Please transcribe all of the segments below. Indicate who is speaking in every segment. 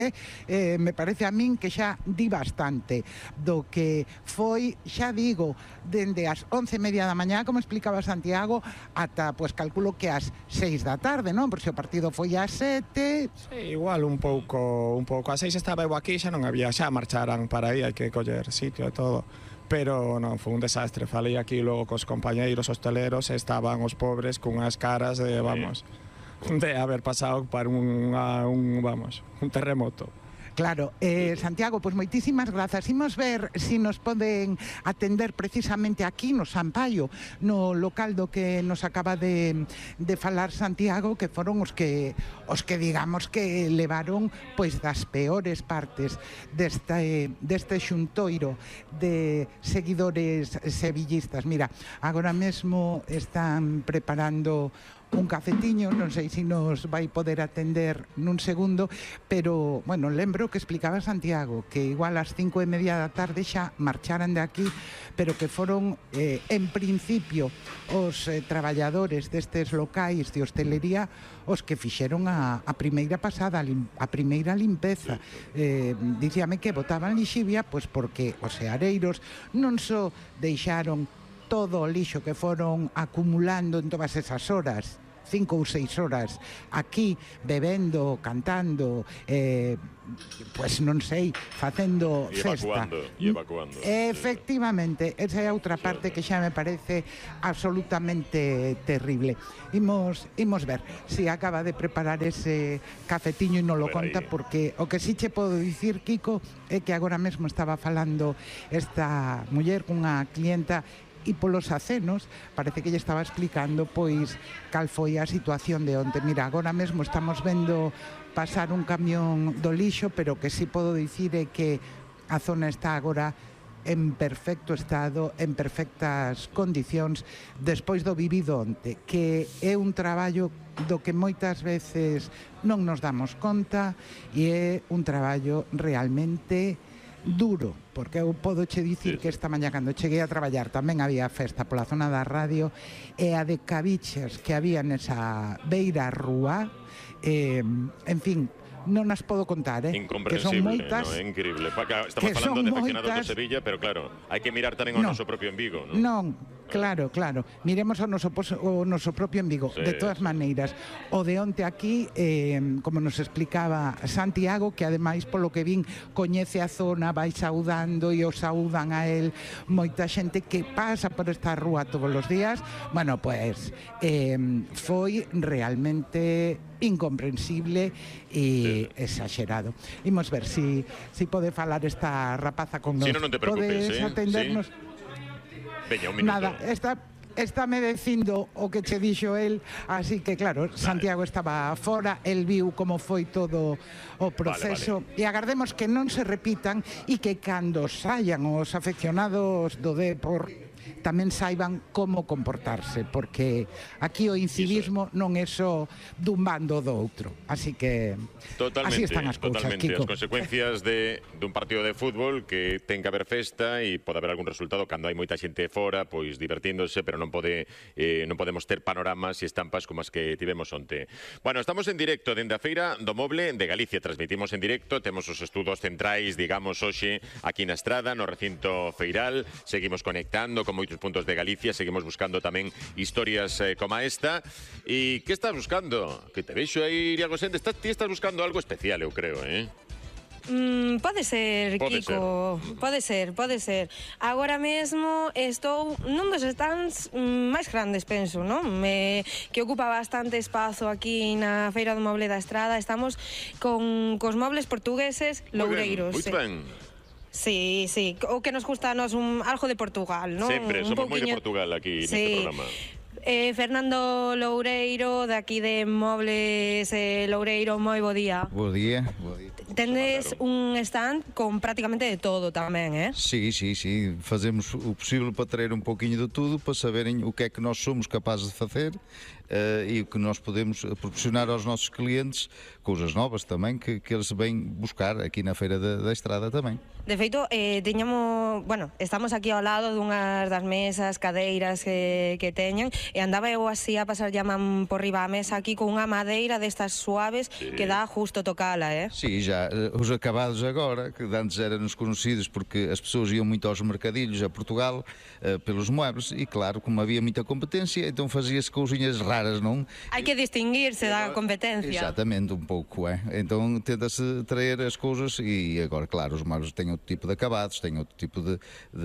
Speaker 1: me parece a min que xa di bastante do que foi, xa digo, dende as 11:30 da mañá, como explicaba Santiago, ata, pois calculo que ás 6 da tarde, non? Por se o partido foi ás 7.
Speaker 2: Sí, igual un pouco. A 6 estaba eu aquí, xa non había, xa marcharan para aí, hai que coller sitio e todo. Pero non, foi un desastre. Falei aquí logo cos compañeiros hosteleros, estaban os pobres cunhas caras de, vamos, de haber pasado para un terremoto.
Speaker 1: Claro, Santiago, pois moitísimas grazas. Imos ver se nos poden atender precisamente aquí no Sampaio, no local do que nos acaba de falar Santiago, que foron os que digamos que levaron pois das peores partes deste xuntoiro de seguidores sevillistas. Mira, agora mesmo están preparando un cafetiño, non sei se nos vai poder atender nun segundo, pero, bueno, lembro que explicaba Santiago que igual ás 5:30 da tarde xa marcharan de aquí, pero que foron, en principio, os traballadores destes locais de hostelería os que fixeron a primeira pasada, a primeira limpeza. Dicíame que botaban lixivia, pois porque os seareiros non só deixaron todo o lixo que foron acumulando en todas esas horas, 5 ou 6 horas, aquí bebendo, cantando, pues non sei, facendo festa.
Speaker 3: E evacuando.
Speaker 1: Efectivamente, esa é outra parte que xa me parece absolutamente terrible. Imos ver se acaba de preparar ese cafetiño e non lo conta, porque o que si che podo dicir, Kiko, é que agora mesmo estaba falando esta muller cunha clienta e polos acenos parece que lle estaba explicando pois cal foi a situación de onte. Mira, agora mesmo estamos vendo pasar un camión do lixo, pero que si podo dicir é que a zona está agora en perfecto estado, en perfectas condicións despois do vivido onte, que é un traballo do que moitas veces non nos damos conta e é un traballo realmente duro, porque eu podo che dicir que esta mañá cando cheguei a traballar tamén había festa pola zona da radio, e a de cabichas que había nesa beira rúa, en fin, non as podo contar, que son moitas,
Speaker 3: no, é increíble. Estamos falando de aficionados do Sevilla, pero claro, hai que mirar tamén o noso propio en Vigo, non?
Speaker 1: Non, claro, miremos o noso propio en Vigo.
Speaker 3: Sí.
Speaker 1: De todas maneiras, o de onte aquí, como nos explicaba Santiago, que ademais polo que vin coñece a zona, vai saudando e o saudan a él moita xente que pasa por esta rúa todos os días. Bueno, pues foi realmente incomprensible e exagerado. Imos ver si pode falar esta rapaza con nos.
Speaker 3: Si non te preocupes,
Speaker 1: podes atendernos?
Speaker 3: Sí. Veña, un minuto.
Speaker 1: Nada, está me dicindo o que che dixo el, así que claro, Santiago estaba fora, el viu como foi todo o proceso, e agardemos que non se repitan e que cando saian os afeccionados do Depor tamén saiban como comportarse, porque aquí o incivismo non é só dun bando do outro, así que así están as cousas, Kiko.
Speaker 3: As consecuencias dun partido de fútbol que ten que haber festa e pode haber algún resultado cando hai moita xente fora, pois divertíndose, pero non podemos ter panoramas e estampas como as que tivemos onte. Bueno, estamos en directo dende a Feira do Moble de Galicia, transmitimos en directo, temos os estudos centrais, digamos, hoxe aquí na Estrada, no recinto feiral, seguimos conectando con moitos puntos de Galicia, seguimos buscando tamén historias como esta. E que estás buscando? Que te vexo aí, Iago Sende, ti estás buscando algo especial, eu creo,
Speaker 4: Pode ser, Kiko, pode ser. Agora mesmo estou nun dos stands máis grandes, penso, non? Que ocupa bastante espazo aquí na Feira do Moble da Estrada. Estamos cos mobles portugueses loureiros.
Speaker 3: Moi ben.
Speaker 4: Sí, o que nos gusta a nos algo de Portugal, non?
Speaker 3: Sempre, somos moi de Portugal aquí neste programa.
Speaker 4: Fernando Loureiro, de aquí de Mobles Loureiro, moi bo día.
Speaker 5: Bo día.
Speaker 4: Tendes un stand con prácticamente de todo tamén,
Speaker 5: Sí, fazemos o possível para trazer un pouquinho de tudo, para saberem o que é que nós somos capazes de fazer e o que nós podemos proporcionar aos nossos clientes, cousas novas tamén que eles vêm buscar aqui na Feira da Estrada tamén.
Speaker 4: De feito, estamos aquí ao lado dunhas das mesas, cadeiras que teñen, e andaba eu así a pasar llaman por riba a mesa aquí con unha madeira destas suaves que dá justo tocala,
Speaker 5: Sí, já os acabados agora, que antes eram-nos conhecidos porque as pessoas iam muito aos mercadilhos a Portugal pelos muebles e claro, como havia muita competência, então fazia-se cousinhas raras, não?
Speaker 4: Hai que distinguirse da competencia.
Speaker 5: Exatamente, um pouco, Então tenta-se trazer as coisas e agora, claro, os muebles têm outro tipo de acabados, têm outro tipo de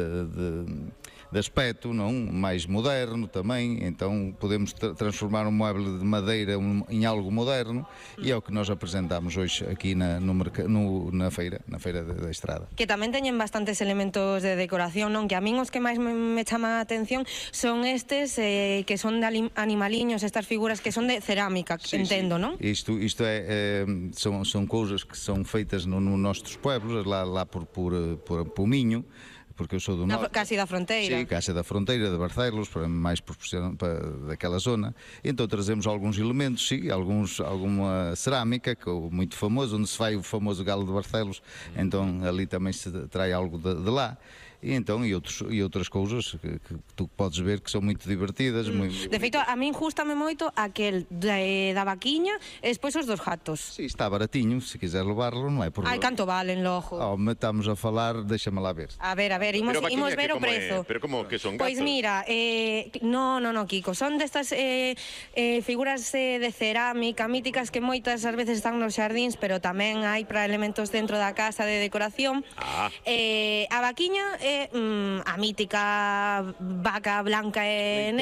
Speaker 5: aspecto, não? Mais moderno também, então podemos transformar um mueble de madeira em algo moderno e é o que nós apresentamos hoje aqui na feira da Estrada.
Speaker 4: Que tamén teñen bastantes elementos de decoración, non? Que a min os que máis me chaman a atención son estes que son de animaliños, estas figuras que son de cerámica, entendo, non?
Speaker 5: Isto são coisas que são feitas nos nossos pueblos, lá por Pominho, porque eu sou do norte.
Speaker 4: Casi da fronteira.
Speaker 5: Sim, casi da fronteira de Barcelos, mais daquela zona. Então trazemos alguns elementos, sim, alguma cerâmica, que é muito famoso, onde se vai o famoso galo de Barcelos, então ali também se trai algo de lá. E outras coisas que tu podes ver que são muito divertidas.
Speaker 4: De feito, a min gústame moito aquel da vaquiña e despois os dos gatos.
Speaker 5: Sim, está baratinho, se quiser levarlo, não é por...
Speaker 4: Ai, canto valen, logo.
Speaker 5: Estamos a falar, deixa-me lá ver.
Speaker 4: A ver, imos ver o prezo.
Speaker 3: Pero como que son gatos?
Speaker 4: Pois mira, no, Kiko, son destas figuras de cerámica míticas que moitas ás veces están nos xardíns, pero tamén hai para elementos dentro da casa de decoración. A vaquiña a mítica vaca blanca e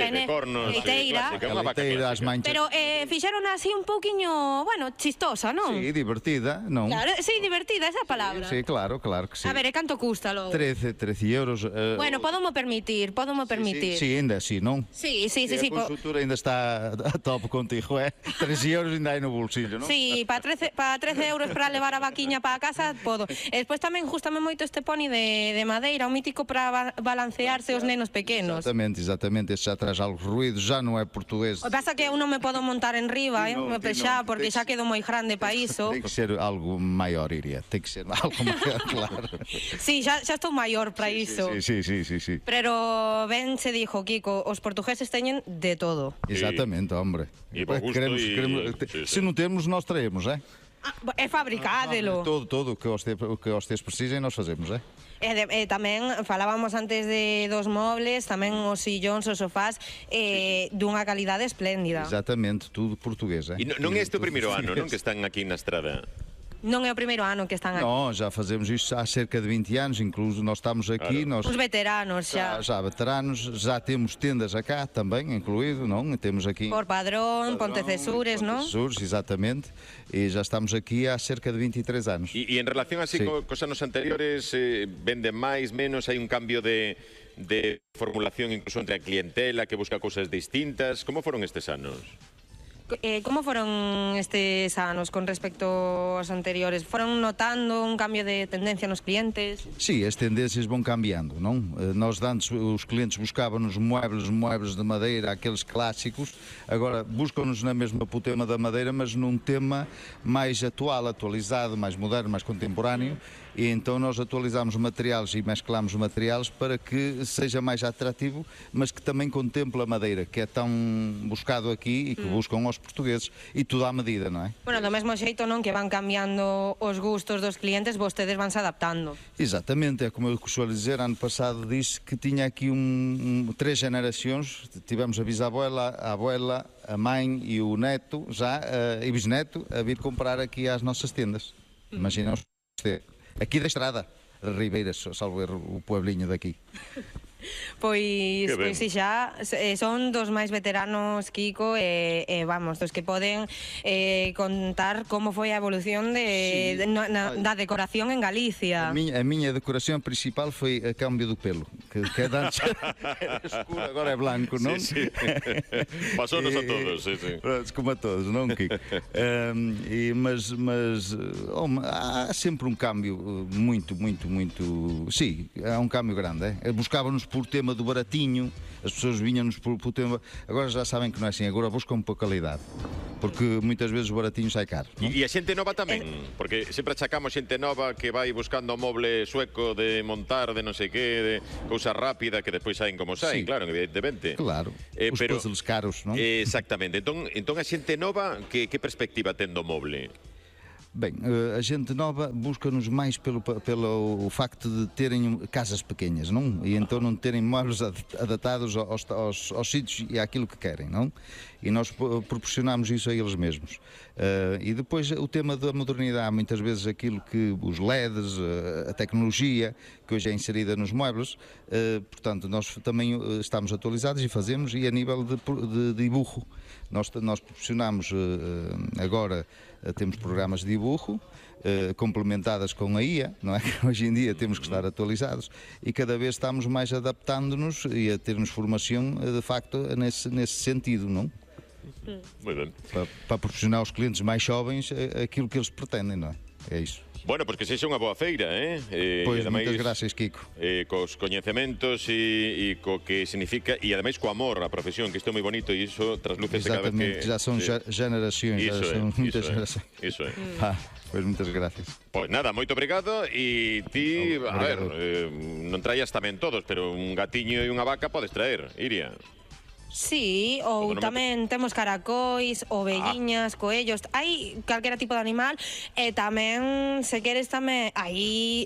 Speaker 4: leiteira,
Speaker 5: as manchas.
Speaker 4: pero fixeron así un pouquiño, bueno, chistosa, non?
Speaker 5: Sí, divertida, non?
Speaker 4: Claro, sí, divertida, esa palabra.
Speaker 5: Sí, claro que sí.
Speaker 4: A ver, e canto custa logo?
Speaker 5: 13 euros.
Speaker 4: Bueno, podomo permitir.
Speaker 5: Sí, ainda así, non?
Speaker 4: Sí.
Speaker 5: A consultura ainda está a top contigo, 13 euros ainda hai no bolsillo, non?
Speaker 4: Sí, para 13 euros para levar a vaquiña para casa, podo. E despois tamén gustame moito este poni de madeira, un mítico para balancearse os nenos pequenos.
Speaker 5: Exatamente, este já traz algo ruído, já non é portugués.
Speaker 4: O que pasa que eu non me podo montar en riba, porque xa quedo moi grande para iso.
Speaker 5: Tem que ser algo maior, iría. Tem que ser algo maior, claro.
Speaker 4: Sí, xa estou maior para iso.
Speaker 5: Sí.
Speaker 4: Pero ben se dixo, Kiko, os portugueses teñen de todo.
Speaker 5: Exatamente, hombre.
Speaker 3: E bo gusto
Speaker 5: se non temos, nós traemos,
Speaker 4: É fabricádelo.
Speaker 5: Todo o que vocês precisem, nós fazemos,
Speaker 4: E tamén falábamos antes dos mobles, tamén os sillóns, os sofás, dunha calidade espléndida.
Speaker 5: Exatamente, tudo portugués.
Speaker 3: E non é este o primeiro ano, non, que están aquí na Estrada?
Speaker 4: Non é o primeiro ano que están aquí.
Speaker 5: Não, já fazemos isto há cerca de 20 anos, incluso nós estamos aqui...
Speaker 3: Claro.
Speaker 4: Os veteranos xa.
Speaker 5: Já veteranos, já temos tendas acá também, incluído, não? Temos aqui...
Speaker 4: Por Padrón, Pontecesures, non?
Speaker 5: Pontecesures, exatamente, e já estamos aqui há cerca de 23 anos.
Speaker 3: E en relación así cos anos anteriores, venden máis, menos, hai un cambio de formulación incluso entre a clientela que busca cousas distintas. Como foron estes anos?
Speaker 4: Como foron estes anos con respecto aos anteriores? Foron notando un cambio de tendencia nos clientes?
Speaker 5: Sí, as tendências vão cambiando, não? Nós antes os clientes buscavam-nos muebles de madeira, aqueles clássicos, agora buscam-nos na mesma pro tema da madeira, mas num tema mais atualizado, mais moderno, mais contemporâneo, e então nós atualizamos materiais e mesclamos materiais para que seja mais atrativo, mas que também contemple a madeira, que é tão buscado aqui e que buscam os portugueses, e tudo à medida, não é?
Speaker 4: Bueno, do mesmo xeito, non, que van cambiando os gustos dos clientes, vostedes vanse adaptando.
Speaker 5: Exatamente, é como eu costumo dizer, ano passado disse que tinha aqui 3 gerações, tivemos a bisabuela, a abuela, a mãe e o neto, e bisneto, a vir comprar aqui às nossas tendas. Imagina você. Aqui da Estrada, de Ribeiras, salvo erro, o pueblinho daqui.
Speaker 4: Pois si xa son dos máis veteranos, Kiko, e vamos, dos que poden contar como foi a evolución da decoración en Galicia.
Speaker 5: A miña decoración principal foi a cambio do pelo, que antes era escuro, agora é blanco, non?
Speaker 3: Sí. Pasounos a todos, sí.
Speaker 5: Como a todos, non, Kiko? Mas há sempre um cambio muito... Sim, há um cambio grande, buscávamos por tema do baratinho, as pessoas vinham-nos por tema... Agora já sabem que não é assim, agora buscam por qualidade, porque muitas vezes o baratinho sai caro.
Speaker 3: E a xente nova tamén, porque sempre achacamos xente nova que vai buscando o moble sueco de montar, de non sei que, de cousa rápida, que despois saen como saen, claro, evidentemente.
Speaker 5: Claro, os puzzles caros, non?
Speaker 3: Exactamente, entón a xente nova, que perspectiva ten do moble?
Speaker 5: Bem, a gente nova busca-nos mais pelo facto de terem casas pequenas, não? E então não terem móveis adaptados aos sítios e àquilo que querem, não? E nós proporcionamos isso a eles mesmos. E depois o tema da modernidade, muitas vezes aquilo que os LEDs, a tecnologia que hoje é inserida nos móveis, portanto nós também estamos atualizados e fazemos, e a nível de dibujo. Nós proporcionamos agora, temos programas de dibujo complementadas com a IA, não é? Hoje em dia temos que estar atualizados e cada vez estamos mais adaptando-nos e a termos formação de facto nesse sentido, não?
Speaker 3: Muy ben.
Speaker 5: Para proporcionar aos clientes mais jovens aquilo que eles pretendem, não é? É isso.
Speaker 3: Bueno, pois que sexa unha boa feira,
Speaker 5: Pois, moitas gracias, Kiko.
Speaker 3: Cos coñecementos e co que significa, e ademais co amor á profesión, que isto é moi bonito e iso traslúcese cada vez que...
Speaker 5: Exatamente, já son generacións, já son muitas geracións.
Speaker 3: Iso é.
Speaker 5: Pois moitas gracias.
Speaker 3: Pois nada, moito obrigado e ti, a ver, non traías tamén todos, pero un gatiño e unha vaca podes traer, Iria.
Speaker 4: Sí, ou tamén temos caracóis, ovelliñas, coellos, hai calquera tipo de animal, e tamén, se queres tamén, hai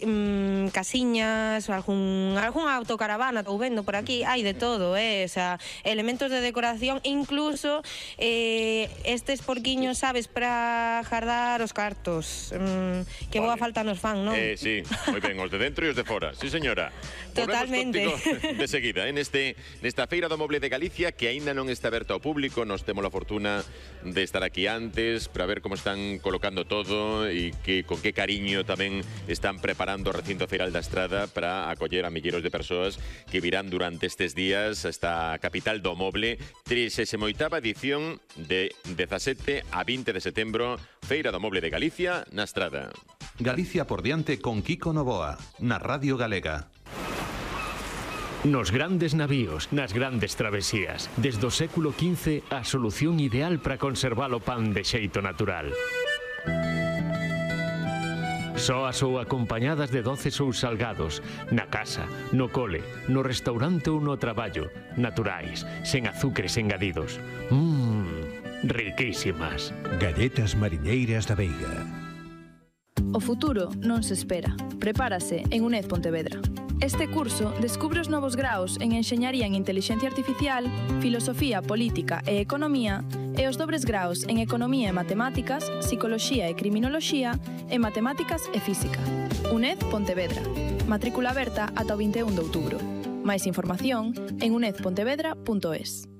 Speaker 4: casiñas, algunha autocaravana, estou vendo por aquí, hai de todo, o sea, elementos de decoración, incluso estes porquiños, sabes, para jardar os cartos, que boa falta nos fan, non?
Speaker 3: Sí, moi ben, os de dentro e os de fora, sí señora.
Speaker 4: Totalmente.
Speaker 3: Volvemos contigo de seguida, nesta Feira do Moble de Galicia, que aínda non está aberta ao público. Nos temos a fortuna de estar aquí antes para ver como están colocando todo e con que cariño tamén están preparando o recinto feiral da Estrada para acoller a milleiros de persoas que virán durante estes días esta capital do moble. 38ª edición de 17 a 20 de setembro, Feira do Moble de Galicia na Estrada.
Speaker 6: Galicia por diante con Kiko Novoa, na Radio Galega.
Speaker 7: Nos grandes navíos, nas grandes travesías, desde o século XV, a solución ideal para conservar o pan de xeito natural. Soas ou acompañadas de doces ou salgados, na casa, no cole, no restaurante ou no traballo, naturais, sen azucres engadidos. Riquísimas.
Speaker 8: Galletas mariñeiras da Veiga.
Speaker 9: O futuro non se espera, prepárase en UNED Pontevedra. Este curso descubre os novos graos en Enxeñaría en Intelixencia Artificial, Filosofía, Política e Economía e os dobres graos en Economía e Matemáticas, Psicoloxía e Criminoloxía e Matemáticas e Física. UNED Pontevedra. Matrícula aberta ata o 21 de outubro. Máis información en unedpontevedra.es.